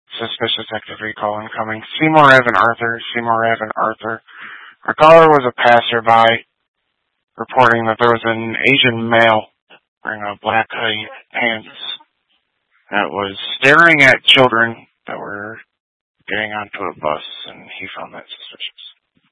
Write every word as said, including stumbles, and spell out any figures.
Suspicious activity call incoming. Seymour Evan Arthur. Seymour Evan Arthur. Our caller was a passerby reporting that there was an Asian male wearing a black hoodie pants that was staring at children that were getting onto a bus, and he found that suspicious.